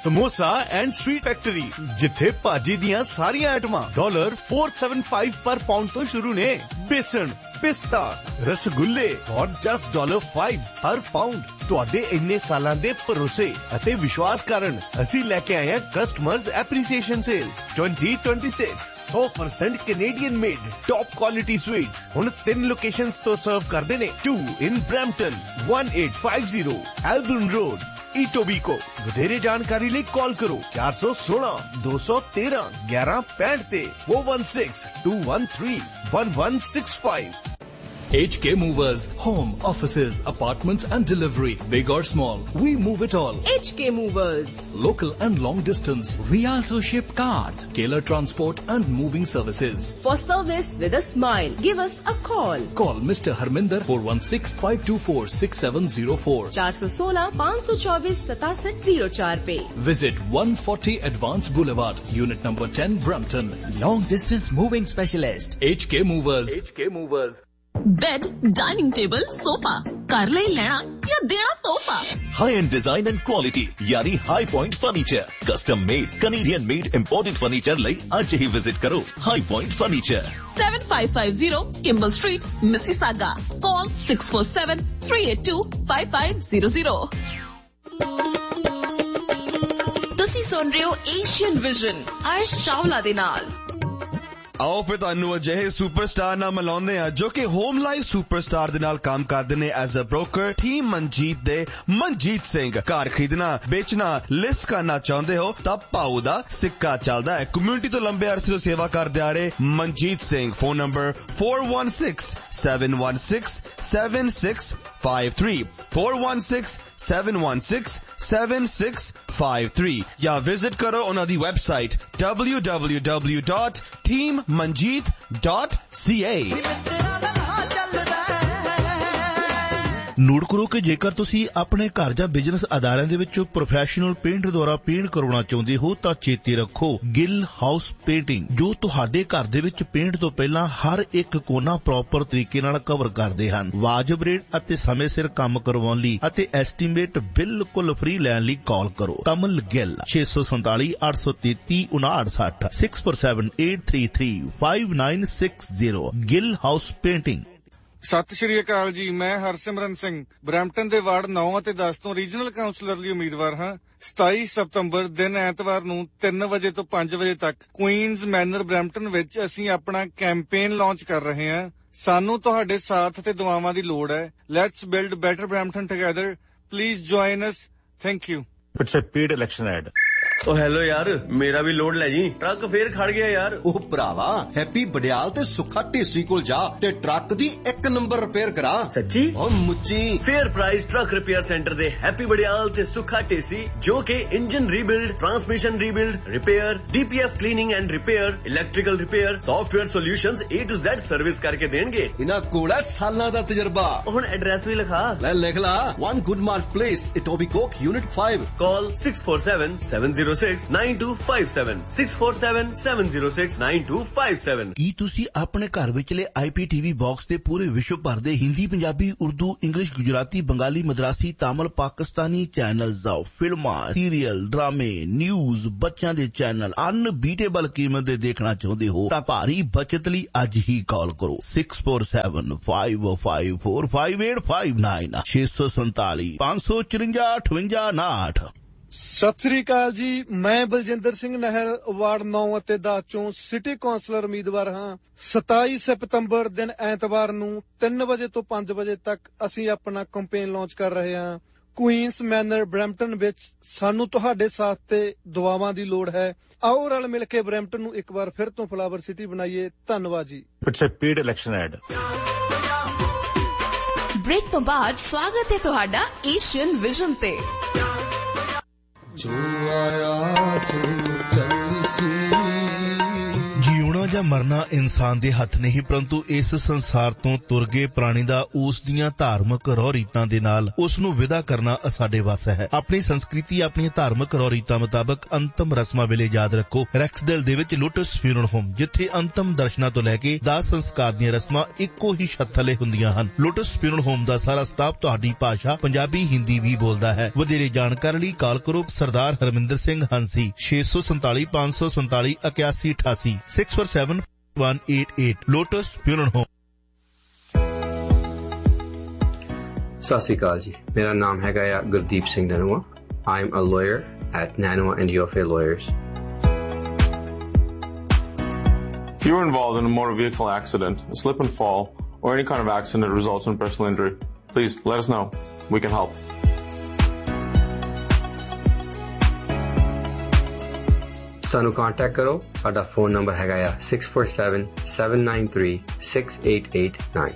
Samosa and sweet factory जिथे भाजी दियां सारियां आइटमां $475 पर पाउंड तो शुरू ने। बेसन, पिस्ता, रसगुल्ले और जस्ट $5 हर पाउंड। तुहाडे इन्ने सालां दे भरोसे अते विश्वास कारण असीं लेके आए हैं customers appreciation cell 2026। 100% Canadian made top quality sweets हुण 3 लोकेशंस तो सर्व करदे ने। 2 in Brampton, 1850 Albion Road, Etobicoke। ਵਧੇਰੇ ਜਾਣਕਾਰੀ ਲਈ ਕਾਲ ਕਰੋ 416 213 1165 ਤੇ 416 213 1165। HK Movers, home, offices, apartments and delivery, big or small, we move it all. HK Movers. Local and long distance, we also ship cars, Taylor transport and moving services. For service with a smile, give us a call. Call Mr. Harminder 416-524-6704. 416-524-6704 पे. Visit 140 Advance Boulevard, Unit number 10, Brampton. Long distance moving specialist. HK Movers. HK Movers. Bed, dining table, sofa, कर ले लेना या देना तोहफा। High and design and quality यानी high point furniture. Custom made Canadian made imported furniture ਲਈ ਅੱਜ ਹੀ visit ਕਰੋ high point furniture 7550 Kimball Street, Mississauga. Call 647-382-5500. ਤੁਸੀਂ ਸੁਣ ਰਹੇ ਹੋ ਏਸ਼ੀਅਨ ਵਿਜ਼ਨ ਅਰਸ਼ ਚਾਵਲਾ ਦੇ ਨਾਲ। ਆਓ ਫਿਰ ਤੁਹਾਨੂੰ ਅਜਿਹੇ ਸੁਪਰਸਟਾਰ ਨਾਲ ਮਿਲਾਉਂਦੇ ਆ ਜੋ ਕਿ ਹੋਮ ਲਾਈਫ ਸੁਪਰਸਟਾਰ ਦੇ ਨਾਲ ਕੰਮ ਕਰਦੇ ਨੇ as a broker. Team Manjeet ਦੇ ਮਨਜੀਤ ਸਿੰਘ। ਘਰ ਖਰੀਦਣਾ, ਵੇਚਣਾ, ਲਿਸਟ ਕਰਨਾ ਚਾਹੁੰਦੇ ਹੋ ਤਾਂ ਭਾਊ ਦਾ ਸਿੱਕਾ ਚੱਲਦਾ ਹੈ। ਕਮਿਊਨਿਟੀ ਤੋਂ ਲੰਬੇ ਅਰਸੇ ਤੋਂ ਸੇਵਾ ਕਰਦੇ ਆ ਰਹੇ ਮਨਜੀਤ ਸਿੰਘ। ਫੋਨ ਨੰਬਰ 416-716-7653 416-716-7653 ਜਾਂ ਵਿਜ਼ਿਟ ਕਰੋ ਉਹਨਾਂ ਦੀ ਵੈਬਸਾਈਟ www.teammanjeet.ca। ਨੋਟ ਕਰੋ ਕਿ ਜੇਕਰ ਤੁਸੀਂ ਆਪਣੇ ਘਰ ਜਾਂ ਬਿਜ਼ਨਸ ਅਦਾਰਿਆਂ ਦੇ ਵਿੱਚ ਪ੍ਰੋਫੈਸ਼ਨਲ ਪੇਂਟਰ ਦੁਆਰਾ ਪੇਂਟ ਕਰਵਾਉਣਾ ਚਾਹੁੰਦੇ ਹੋ ਤਾਂ ਚੇਤੇ ਰੱਖੋ ਗਿੱਲ ਹਾਊਸ ਪੇਂਟਿੰਗ, ਜੋ ਤੁਹਾਡੇ ਘਰ ਦੇ ਵਿੱਚ ਪੇਂਟ ਤੋਂ ਪਹਿਲਾਂ ਹਰ ਇੱਕ ਕੋਨਾ ਪ੍ਰੋਪਰ ਤਰੀਕੇ ਨਾਲ ਕਵਰ ਕਰਦੇ ਹਨ। ਵਾਜਬ ਰੇਟ ਅਤੇ ਸਮੇਂ ਸਿਰ ਕੰਮ ਕਰਵਾਉਣ ਲਈ ਅਤੇ ਐਸਟੀਮੇਟ ਬਿਲਕੁਲ ਫ੍ਰੀ ਲੈਣ ਲਈ ਕਾਲ ਕਰੋ ਕਮਲ ਗਿੱਲ 647-833-5960 647-833-5960 ਗਿੱਲ ਹਾਊਸ ਪੇਂਟਿੰਗ। ਸਤਿ ਸ਼੍ਰੀ ਅਕਾਲ ਜੀ, ਮੈਂ ਹਰਸਿਮਰਨ ਸਿੰਘ ਬਰੈਂਪਟਨ ਦੇ ਵਾਰਡ 9 ਅਤੇ 10 ਤੋਂ ਰੀਜਨਲ ਕਾਉਂਸਲਰ ਲਈ ਉਮੀਦਵਾਰ ਹਾਂ। 27 ਸਤੰਬਰ ਦਿਨ ਐਤਵਾਰ ਨੂੰ 3 ਵਜੇ ਤੋਂ 5 ਵਜੇ ਤੱਕ ਕੁਈਨਜ਼ ਮੈਨਰ ਬਰੈਂਪਟਨ ਵਿੱਚ ਅਸੀਂ ਆਪਣਾ ਕੈਂਪੇਨ ਲਾਂਚ ਕਰ ਰਹੇ ਹਾਂ। ਸਾਨੂੰ ਤੁਹਾਡੇ ਸਾਥ ਅਤੇ ਦੁਆਵਾਂ ਦੀ ਲੋੜ ਹੈ। Let's build better Brampton together. Please join us. Thank you. It's a paid election add. O hello ਯਾਰ, ਮੇਰਾ ਵੀ ਲੋਡ ਲੈ ਜੀ। ਟਰੱਕ ਫੇਰ ਖੜ ਗਿਆ ਯਾਰ। ਉਹ ਭਰਾਵਾ ਹੈਪੀ ਬੜਿਆਲ ਤੇ ਸੁੱਖਾ ਢੇਸੀ ਕੋਲ ਜਾ ਤੇ ਟਰੱਕ ਦੀ 1 ਨੰਬਰ ਰਿਪੇਅਰ ਕਰਾ। ਸੱਚੀ? ਓ ਮੁੱਚੀ। Fair price truck repair centre ਦੇ ਹੈਪੀ ਬੜਿਆਲ ਤੇ ਸੁੱਖਾ ਢੇਸੀ, ਜੋ ਕਿ engine rebuild, transmission rebuild, repair, DPF cleaning and repair, electrical repair, software solutions A to Z service ਕਰਕੇ ਦੇਣਗੇ। ਇਹਨਾਂ ਕੋਲ ਹੈ ਸਾਲਾਂ ਦਾ ਤਜਰਬਾ। ਹੁਣ ਐਡਰੈਸ ਵੀ ਲਿਖਾ ਲੈ, ਲਿਖ ਲਾ। 1 Goodmark Place, Etobicoke, Unit 5. Call 647-706-9257 647-706-9257। ਕੀ ਤੁਸੀਂ ਆਪਣੇ ਘਰ ਵਿਚਲੇ IPTV ਬਾਕਸ ਦੇ ਪੂਰੇ ਵਿਸ਼ਵ ਭਰ ਦੇ ਹਿੰਦੀ, ਪੰਜਾਬੀ, ਉਰਦੂ, ਇੰਗਲਿਸ਼, ਗੁਜਰਾਤੀ, ਬੰਗਾਲੀ, ਮਦਰਾਸੀ, ਤਾਮਿਲ, ਪਾਕਿਸਤਾਨੀ ਚੈਨਲਸ ਦਾ ਫਿਲਮਾਂ, ਸੀਰੀਅਲ, ਡਰਾਮੇ, ਨਿਊਜ਼, ਬੱਚਿਆਂ ਦੇ ਚੈਨਲ ਅਨਬੀਟੇਬਲ ਕੀਮਤ ਦੇ ਦੇਖਣਾ ਚਾਹੁੰਦੇ ਹੋ ਤਾਂ ਭਾਰੀ ਬਚਤ ਲਈ ਅੱਜ ਹੀ ਕਾਲ ਕਰੋ 647-554-5859 647-554-5859। ਸਤਿ ਸ੍ਰੀ ਅਕਾਲ ਜੀ, ਮੈਂ ਬਲਜਿੰਦਰ ਸਿੰਘ ਨਹਿਲ ਵਾਰਡ 9 ਅਤੇ 10 ਚੋਂ ਸਿਟੀ ਕੌਂਸਲਰ ਉਮੀਦਵਾਰ ਹਾਂ। 27 ਸਤੰਬਰ ਦਿਨ ਐਤਵਾਰ ਨੂੰ 3 ਵਜੇ ਤੋਂ 5 ਵਜੇ ਤੱਕ ਅਸੀਂ ਆਪਣਾ ਕੈਂਪੇਨ ਲਾਂਚ ਕਰ ਰਹੇ ਹਾਂ ਕੁਈਨਸ ਮੈਨਰ ਬਰੈਂਪਟਨ ਵਿੱਚ। ਸਾਨੂੰ ਤੁਹਾਡੇ ਸਾਥ ਤੇ ਦੁਆਵਾਂ ਦੀ ਲੋੜ ਹੈ। ਆਓ ਰਲ ਮਿਲ ਕੇ ਬਰੈਂਪਟਨ ਨੂੰ ਇੱਕ ਵਾਰ ਫਿਰ ਤੋਂ ਫਲਾਵਰ ਸਿਟੀ ਬਣਾਈਏ। ਧੰਨਵਾਦ ਜੀ। It's a paid election add. Break ਤੋਂ ਬਾਅਦ ਸਵਾਗਤ ਹੈ ਤੁਹਾਡਾ ਏਸ਼ੀਅਨ ਵਿਜ਼ਨ ਤੇ। ਜਿਉਣਾ ਜਾਂ ਮਰਨਾ ਇਨਸਾਨ ਦੇ ਹੱਥ ਨਹੀਂ, ਪਰੰਤੂ ਇਸ ਸੰਸਾਰ ਤੋਂ ਤੁਰ ਗਏ ਪ੍ਰਾਣੀ ਦਾ ਉਸ ਦੀਆਂ ਧਾਰਮਿਕ ਰਹੁ ਰੀਤਾਂ ਦੇ ਨਾਲ ਉਸ ਨੂੰ ਵਿਦਾ ਕਰਨਾ ਸਾਡੇ ਵੱਸ ਹੈ। ਆਪਣੀ ਸੰਸਕ੍ਰਿਤੀ, ਆਪਣੀਆਂ ਧਾਰਮਿਕ ਰਹੁ ਰੀਤਾਂ ਮੁਤਾਬਕ ਅੰਤਮ ਰਸਮਾਂ ਵੇਲੇ ਯਾਦ ਰੱਖੋ ਰੈਕਸਡੇਲ ਦੇ ਵਿੱਚ ਲੋਟਸ ਫਿਊਨਰਲ ਹੋਮ, ਜਿੱਥੇ ਅੰਤਮ ਦਰਸ਼ਨਾਂ ਤੋਂ ਲੈ ਕੇ ਦਾਹ ਸੰਸਕਾਰ ਦੀਆਂ ਰਸਮਾਂ ਇੱਕੋ ਹੀ ਛੱਤ ਥੱਲੇ ਹੁੰਦੀਆਂ ਹਨ। ਲੋਟਸ ਫਿਊਨਰਲ ਹੋਮ ਦਾ ਸਾਰਾ ਸਟਾਫ ਤੁਹਾਡੀ ਭਾਸ਼ਾ ਪੰਜਾਬੀ, ਹਿੰਦੀ ਵੀ ਬੋਲਦਾ ਹੈ। ਵਧੇਰੇ ਜਾਣਕਾਰੀ ਲਈ ਕਾਲ ਕਰੋ ਸਰਦਾਰ Harminder Singh ਹੰਸੀ 647 547 8188 647-188 lotus funeral home. ਸਤਿ ਸ਼੍ਰੀ ਅਕਾਲ ਜੀ, ਮੇਰਾ ਨਾਮ ਹੈਗਾ Gurdeep Singh ਨਨੂਆ। I am a lawyer at Nanoa and Yofe Lawyers. If you were involved in a motor vehicle accident, a slip and fall, or any kind of accident that results in personal injury, please let us know. We can help. ਸਾਨੂੰ contact ਕਰੋ। ਸਾਡਾ phone number ਹੈਗਾ 6477936889।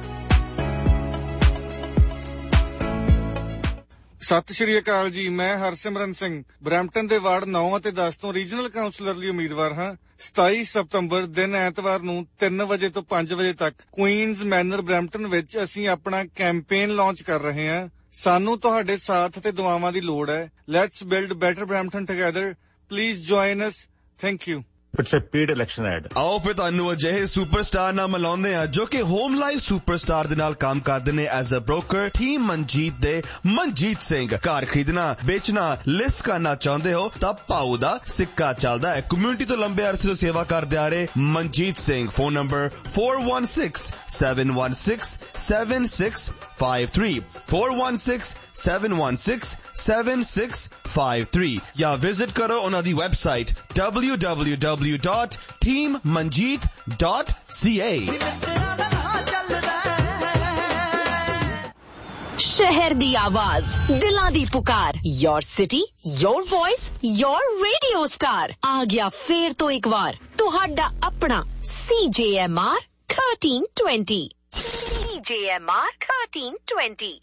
ਸਤਿ ਸ਼੍ਰੀ ਅਕਾਲ ਜੀ, ਮੈਂ Harsimran Singh Brampton ਦੇ ward 9 ਅਤੇ 10 ਤੋਂ ਰੀਜਨਲ ਕਾਉਂਸਲਰ ਲਈ ਉਮੀਦਵਾਰ ਹਾਂ। 27 ਸਤੰਬਰ ਦਿਨ ਐਤਵਾਰ ਨੂੰ 3 ਵਜੇ ਤੋਂ 5 ਵਜੇ ਤੱਕ ਕੁਈਨਜ਼ ਮੈਨਰ ਬਰੈਂਪਟਨ ਵਿੱਚ ਅਸੀਂ ਆਪਣਾ ਕੈਂਪੇਨ ਲਾਂਚ ਕਰ ਰਹੇ ਹਾਂ। ਸਾਨੂੰ ਤੁਹਾਡੇ ਸਾਥ ਅਤੇ ਦੁਆਵਾਂ ਦੀ ਲੋੜ ਹੈ। Let's build better Brampton together. Please join us. Thank you. It's a paid election ad. ਆਓ ਫਿਰ ਤੁਹਾਨੂੰ ਅਜਿਹੇ ਸੁਪਰਸਟਾਰ ਨਾਲ ਮਿਲਾਉਂਦੇ ਆ ਜੋ ਕਿ ਹੋਮ ਲਾਈਫ ਸੁਪਰਸਟਾਰ ਦੇ ਨਾਲ ਕੰਮ ਕਰਦੇ ਨੇ as a broker. Team Manjeet ਦੇ ਮਨਜੀਤ ਸਿੰਘ। ਘਰ ਖਰੀਦਣਾ, ਵੇਚਣਾ, ਲਿਸਟ ਕਰਨਾ ਚਾਹੁੰਦੇ ਹੋ ਤਾਂ ਭਾਊ ਦਾ ਸਿੱਕਾ ਚੱਲਦਾ ਹੈ। ਕਮਿਊਨਿਟੀ ਤੋਂ ਲੰਬੇ ਅਰਸੇ ਤੋਂ ਸੇਵਾ ਕਰਦੇ ਆ ਰਹੇ ਮਨਜੀਤ ਸਿੰਘ। ਫੋਨ ਨੰਬਰ 416-716-7653 416-716-7653 ਜਾਂ ਵਿਜ਼ਿਟ ਕਰੋ ਉਹਨਾਂ ਦੀ ਵੈਬਸਾਈਟ www.teammanjeet.ca। शहर दी आवाज, दिलां दी पुकार, your city, your voice, your radio star आ गया फिर तो एक बार तुहाडा अपना CJMR 1320। CJMR 1320।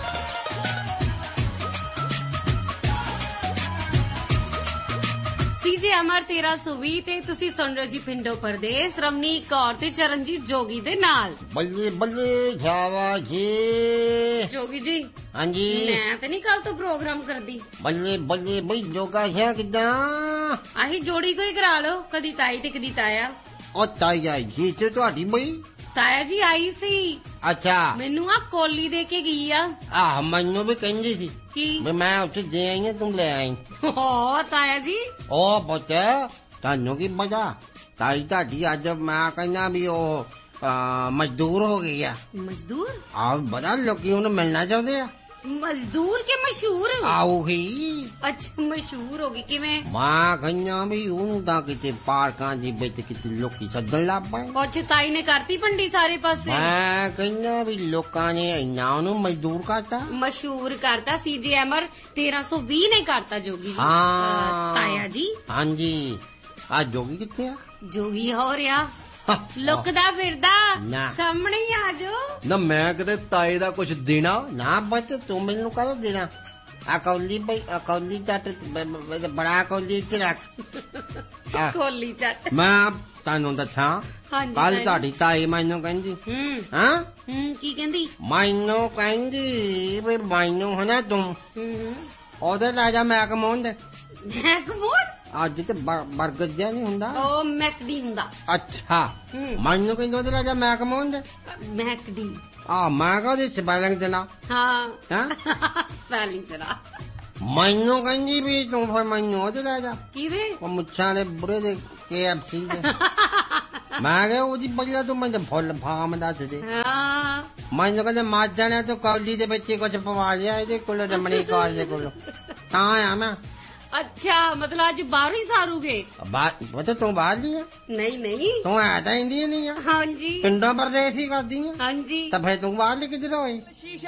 CJMR 1320 ਤੇ ਤੁਸੀਂ ਸੁਣ ਰਹੇ ਜੀ ਪਿੰਡੋ ਪਰਦੇਸ ਰਮਨੀਕ ਕੌਰ ਤੇ ਚਰਨਜੀਤ ਜੋਗੀ ਦੇ ਨਾਲ। ਬੱਲੇ ਬੱਲੇ ਜਾਵਾ ਜੀ। ਜੋਗੀ ਜੀ ਹਾਂਜੀ, ਮੈਂ ਤੇ ਨਹੀਂ ਕੱਲ ਤੋਂ ਪ੍ਰੋਗਰਾਮ ਕਰਦੀ। ਬੱਲੇ ਬੱਲੇ ਬਈ ਜੋਗਾ ਹੈ ਕਿਦਾਂ? ਆਹੀ ਜੋੜੀ ਕੋਈ ਕਰਾ ਲਓ, ਕਦੀ ਤਾਈ ਤੇ ਕਦੀ ਤਾਇਆ। ਉਹ ਤਾਇਆ ਜੀ ਤੇ ਤੁਹਾਡੀ ਬਈ? ਤਾਇਆ ਜੀ ਆਈ ਸੀ। ਅੱਛਾ, ਮੈਨੂੰ ਆ ਕੋਲੀ ਦੇ ਕੇ ਗਈ ਆ। ਆਹ ਮੈਨੂੰ ਵੀ ਕਹਿੰਦੀ ਸੀ ਕੀ ਮੈਂ ਉੱਥੇ ਦੇ ਆਈ ਆ, ਤੂੰ ਲੈ ਆਈ। ਓ ਤਾਇਆ ਜੀ, ਉਹ ਪੁੱਤ ਤੁਹਾਨੂੰ ਕੀ ਪਤਾ, ਤਾਈ ਤੁਹਾਡੀ ਅੱਜ ਮੈਂ ਕਹਿੰਦਾ ਵੀ ਉਹ ਮਜ਼ਦੂਰ ਹੋ ਗਈ ਆ। ਮਜ਼ਦੂਰ? ਆਹ ਬੜਾ ਲੋਕੀ ਉਹਨੂੰ ਮਿਲਣਾ ਚਾਹੁੰਦੇ ਆ। ਮਜ਼ਦੂਰ ਕੇ ਮਸ਼ਹੂਰ? ਆਹੋ ਹੀ। ਅੱਛਾ, ਮਸ਼ਹੂਰ ਹੋ ਗਈ ਕਿਵੇਂ? ਮਾਂ ਕਹਿੰਦਾ ਵੀ ਉਹਨੂੰ ਤਾਂ ਕਿਤੇ ਪਾਰਕਾਂ ਦੇ ਵਿੱਚ ਕਿਤੇ ਲੋਕੀ ਸੱਦਣ ਲੱਗ ਪਏ। ਪੁੱਛ ਤਾਈ ਨੇ ਕਰਤੀ ਭੰਡੀ ਸਾਰੇ ਪਾਸੇ। ਮੈਂ ਕਹਿੰਦਾ ਵੀ ਲੋਕਾਂ ਨੇ ਇੰਨਾ ਉਹਨੂੰ ਮਜ਼ਦੂਰ ਕਰਤਾ, ਮਸ਼ਹੂਰ ਕਰਤਾ। CJMR 1320 ਨੇ ਕਰਤਾ ਜੋਗੀ ਜੀ। ਹਾਂ ਤਾਇਆ ਜੀ। ਹਾਂਜੀ, ਆ ਜੋਗੀ ਕਿੱਥੇ ਆ? ਜੋਗੀ ਹੋ ਰਿਹਾ ਲੁਕਦਾ ਫਿਰਦਾ, ਸਾਹਮਣੇ ਹੀ ਆ ਜੋ। ਨਾ ਮੈਂ ਕਿਤੇ ਤਾਏ ਦਾ ਕੁਛ ਦੇਣਾ ਨਾ ਬੱਤ, ਤੂੰ ਮੈਨੂੰ ਕਾਹਦਾ ਦੇਣਾ? ਅਕੌਲੀ ਬਈ ਅਕੌਲੀ ਚੱਟ ਬੜਾ ਅਕੌਲੀ ਚ ਰੱਖ। ਕੋਲੀ ਚੱਟ ਮੈਂ ਤੁਹਾਨੂੰ ਦੱਸਾਂ, ਕੱਲ ਤੁਹਾਡੀ ਤਾਈ ਮੈਨੂੰ ਕਹਿੰਦੀ। ਹਾਂ ਕੀ ਕਹਿੰਦੀ? ਮੈਨੂੰ ਕਹਿੰਦੀ ਵੀ ਮੈਨੂੰ ਹਨਾ ਤੂੰ ਉਹਦੇ ਲੈ ਜਾ ਮੈਕਮੋਨ ਦੇ। ਮੈਕਮੋਨ? ਅੱਜ ਤੇ ਬਰਗਰ ਜਿਹਾ ਨਹੀਂ ਹੁੰਦਾ, ਉਹ ਮੈਕਡੀ ਹੁੰਦਾ। ਅੱਛਾ, ਮੈਨੂੰ ਕਹਿੰਦੇ ਉਹਦੇ ਲੈ ਜਾ ਮੈਕਮੋਨ ਦੇ। ਮੈਕਡੀ? ਮੈਂ ਕਹਦੀ ਸਪੈਲਿੰਗ ਦੇਣਾ। ਹਾਂ ਸਪੈਲਿੰਗ ਦੇਣਾ। ਮੈਨੂੰ ਕਹਿੰਦੀ ਵੀ ਤੂੰ ਫਿਰ ਮੈਨੂੰ ਉਹਦੇ ਲੈ ਜਾ। ਕਿਵੇਂ? ਉਹ ਮੁੱਛਾਂ ਦੇ ਬੁਰੇ ਦੇ KFC ਦੇ। ਮੈਂ ਕਿਹਾ ਉਹਦੀ ਬਜਲਾ ਤੂੰ ਮੈਨੂੰ ਫੁੱਲ ਫਾਰਮ ਦੱਸ ਦੇ। ਮੈਨੂੰ ਕਹਿੰਦੇ ਮਾਝਾ ਨੇ ਤੂੰ ਕੌਲੀ ਦੇ ਵਿੱਚ ਕੁਝ ਪਵਾ ਲਿਆ ਇਹਦੇ ਕੋਲ, ਰਮਣੀ ਕੌਰ ਦੇ ਕੋਲ, ਤਾਂ ਆ ਮੈਂ। ਅੱਛਾ, ਮਤਲਬ ਅੱਜ ਬਾਹਰੋਂ ਹੀ ਸਾਰੂਗੇ? ਤੂੰ ਬਾਹਰ ਦੀ ਆ? ਨਹੀਂ ਨਹੀਂ, ਤੂੰ ਹੈ ਤਾਂ ਇੰਡੀਅਨ ਹੀ ਆ। ਹਾਂਜੀ, ਪਿੰਡੋਂ ਪਰਦੇਸ ਹੀ ਕਰਦੀ ਆ। ਹਾਂਜੀ, ਤਾਂ ਫਿਰ ਤੂੰ ਬਾਹਰ ਕਿੱਧਰ ਹੋਏ?